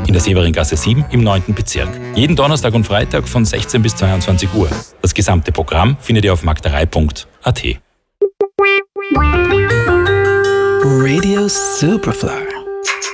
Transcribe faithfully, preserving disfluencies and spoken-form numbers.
in der Severingasse sieben im neunten Bezirk. Jeden Donnerstag und Freitag von sechzehn bis zweiundzwanzig Uhr. Das gesamte Programm findet ihr auf magderei punkt a t. Radio Superfly.